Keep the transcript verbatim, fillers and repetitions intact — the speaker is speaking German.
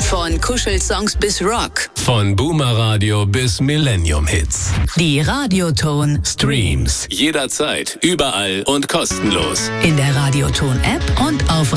Von Kuschelsongs bis Rock. Von Boomer Radio bis Millennium Hits. Die Radioton Streams. Jederzeit, überall und kostenlos. In der Radioton App und auf